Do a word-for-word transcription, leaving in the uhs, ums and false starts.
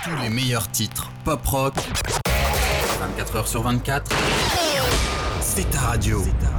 Tous les meilleurs titres pop rock, vingt-quatre heures sur vingt-quatre, c'est ta radio. C'est ta